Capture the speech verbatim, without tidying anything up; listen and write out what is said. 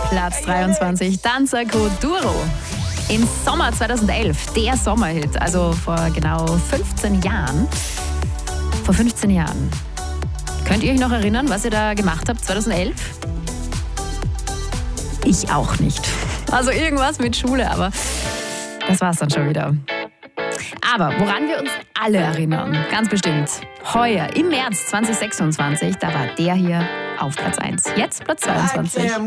Platz dreiundzwanzig, Danza Kuduro. Im Sommer zweitausendelf, der Sommerhit, also vor genau fünfzehn Jahren. Vor fünfzehn Jahren. Könnt ihr euch noch erinnern, was ihr da gemacht habt zweitausendelf? Ich auch nicht. Also irgendwas mit Schule, aber das war's dann schon wieder. Aber woran wir uns alle erinnern, ganz bestimmt, heuer im März zweitausendsechsundzwanzig, da war der hier auf Platz eins. Jetzt Platz zweiundzwanzig.